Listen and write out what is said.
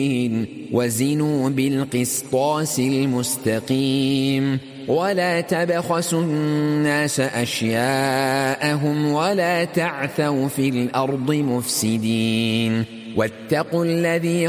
وزنوا بالقسطاس المستقيم ولا تبخسوا الناس أشياءهم ولا تعثوا في الأرض مفسدين واتقوا الذي